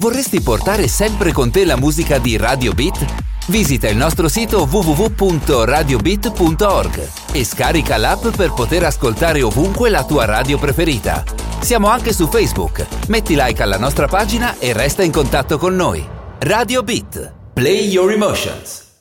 Vorresti portare sempre con te la musica di Radio Beat? Visita il nostro sito www.radiobeat.org e scarica l'app per poter ascoltare ovunque la tua radio preferita. Siamo anche su Facebook. Metti like alla nostra pagina e resta in contatto con noi. Radio Beat. Play your emotions.